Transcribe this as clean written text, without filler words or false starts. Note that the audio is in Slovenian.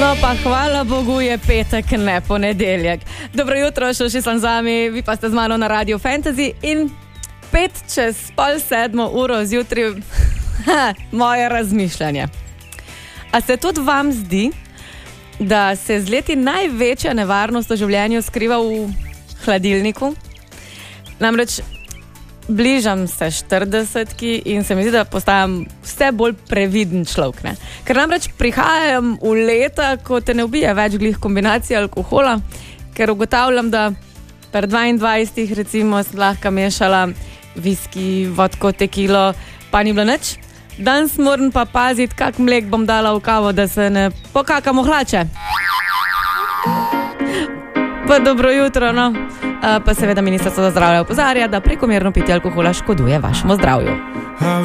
No pa hvala Bogu je petek, ne ponedeljek. Dobro jutro, še sem z vami, vi pa ste z mano na Radio Fantasy in 6:05 zjutraj moje razmišljanje. A se tudi vam zdi, da se z leti največja nevarnost v življenju skriva v hladilniku? Namreč bližam se 40-ki in se mi zdi, da postajam vse bolj previden človek. Ne? Ker namreč prihajam v leta, ko te ne ubije več glih kombinacija alkohola, ker ugotavljam, da per 22 recimo sem lahko mešala viski, vodko, tekilo, pa ni bilo nič. Danes moram pa paziti, kak mlek bom dala v kavo, da se ne pokakam v hlače. Pa dobro jutro, no. Pa seveda Ministrstvo za zdravje opozarja, da prekomerno pitje alkohola škoduje vašemu zdravju.